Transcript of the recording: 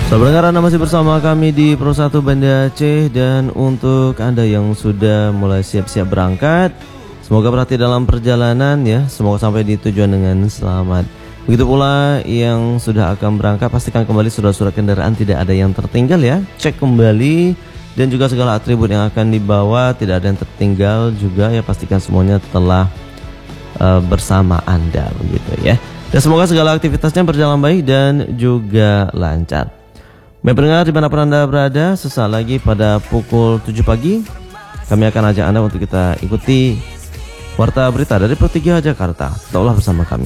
Sahabat pendengar, Anda masih bersama kami di Pro 1 Banda Aceh. Dan untuk Anda yang sudah mulai siap-siap berangkat, semoga berhati dalam perjalanan ya. Semoga sampai di tujuan dengan selamat. Begitu pula yang sudah akan berangkat, pastikan kembali surat-surat kendaraan tidak ada yang tertinggal ya. Cek kembali dan juga segala atribut yang akan dibawa tidak ada yang tertinggal juga ya. Pastikan semuanya telah bersama Anda begitu ya. Dan semoga segala aktivitasnya berjalan baik dan juga lancar. Baik pendengar, dimanapun Anda berada, sesaat lagi pada pukul 7 pagi kami akan ajak Anda untuk kita ikuti Warta Berita dari Pro 3 Jakarta. Tetaplah bersama kami.